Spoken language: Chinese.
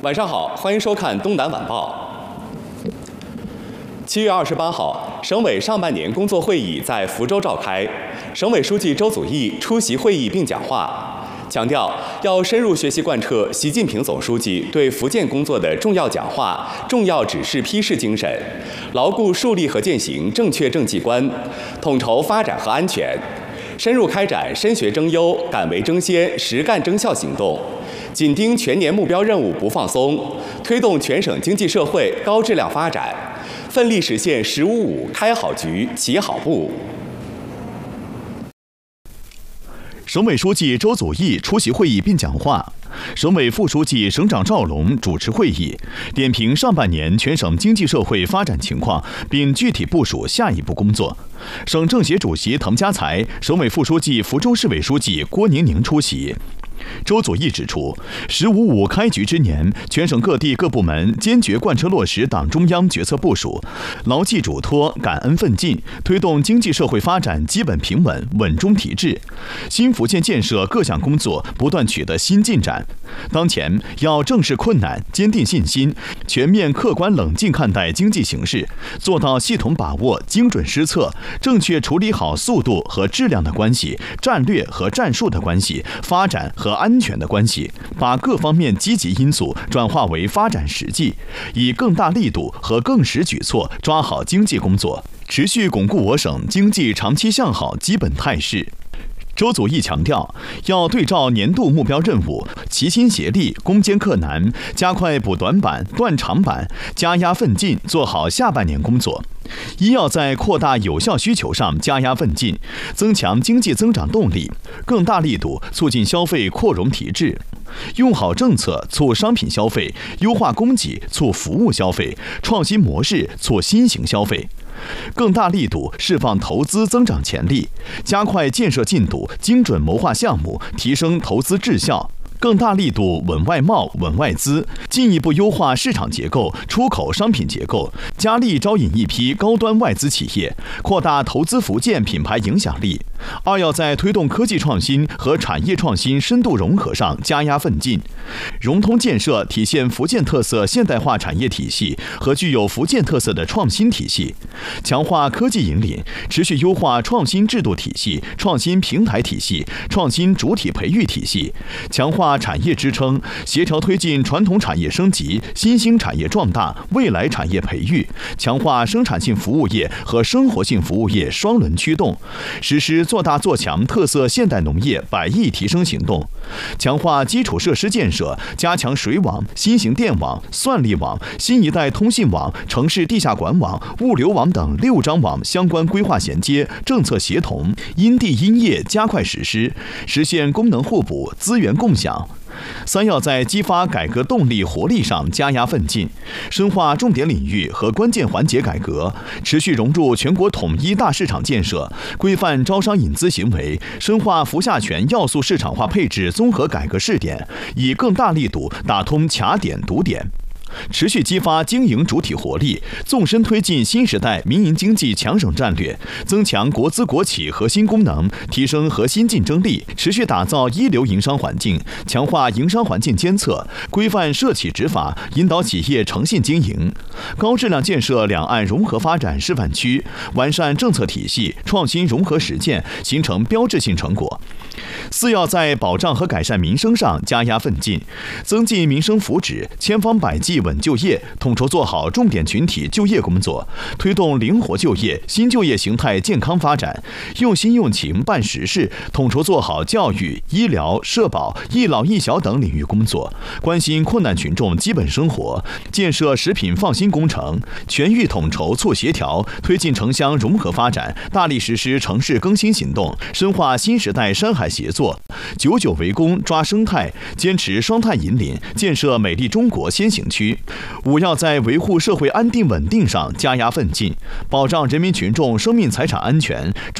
晚上好，欢迎收看《东南晚报》。7月28号，省委上半年工作会议在福州召开，省委书记周祖义出席会议并讲话，强调要深入学习贯彻习近平总书记对福建工作的重要讲话、重要指示批示精神，牢固树立和践行正确政绩观，统筹发展和安全，深入开展深学争优、敢为争先、实干争效行动，紧盯全年目标任务不放松，推动全省经济社会高质量发展，奋力实现“15+5”开好局、起好步。 省委书记周祖义出席会议并讲话，省委副书记、省长赵龙主持会议，点评上半年全省经济社会发展情况，并具体部署下一步工作。省政协主席滕家才、省委副书记、福州市委书记郭宁宁出席。周祖义指出，“15+5”开局之年，全省各地各部门坚决贯彻落实党中央决策部署，牢记嘱托，感恩奋进，推动经济社会发展基本平稳、稳中提质。新福建建设各项工作不断取得新进展。当前要正视困难，坚定信心，全面客观冷静看待经济形势，做到系统把握、精准施策，正确处理好速度和质量的关系、战略和战术的关系、发展和安全的关系，把各方面积极因素转化为发展实际，以更大力度和更实举措抓好经济工作，持续巩固我省经济长期向好基本态势。周祖义强调，要对照年度目标任务，齐心协力，攻坚克难，加快补短板、断长板，加压奋进，做好下半年工作。一要在扩大有效需求上加压奋进，增强经济增长动力，更大力度促进消费扩容提质，用好政策促商品消费，优化供给促服务消费，创新模式促新型消费。更大力度释放投资增长潜力，加快建设进度，精准谋划项目，提升投资质效。更大力度稳外贸、稳外资，进一步优化市场结构、出口商品结构，加力招引一批高端外资企业，扩大投资福建品牌影响力。二要在推动科技创新和产业创新深度融合上加压奋进，融通建设体现福建特色现代化产业体系和具有福建特色的创新体系，强化科技引领，持续优化创新制度体系、创新平台体系、创新主体培育体系，强化产业支撑，协调推进传统产业升级、新兴产业壮大、未来产业培育，强化生产性服务业和生活性服务业双轮驱动，实施做大做强特色现代农业100亿提升行动，强化基础设施建设，加强水网、新型电网、算力网、新一代通信网、城市地下管网、物流网等6张网相关规划衔接、政策协同，因地因业加快实施，实现功能互补、资源共享。三要在激发改革动力活力上加压奋进，深化重点领域和关键环节改革，持续融入全国统一大市场建设，规范招商引资行为，深化服下权要素市场化配置综合改革试点，以更大力度打通卡点堵点。持续激发经营主体活力，纵深推进新时代民营经济强省战略，增强国资国企核心功能，提升核心竞争力，持续打造一流营商环境，强化营商环境监测，规范涉企执法，引导企业诚信经营，高质量建设两岸融合发展示范区，完善政策体系，创新融合实践，形成标志性成果。四要在保障和改善民生上加压奋进，增进民生福祉，千方百计稳就业，统筹做好重点群体就业工作，推动灵活就业、新就业形态健康发展，用心用情办实事，统筹做好教育、医疗、社保、一老一小等领域工作，关心困难群众基本生活，建设食品放心工程，全域统筹促协调，推进城乡融合发展，大力实施城市更新行动，深化新时代山海协作，99围攻抓生态，坚持双碳引领，建设美丽中国先行区。五要在维护社会安定稳定上加压奋进，保障人民群众生命财产安全，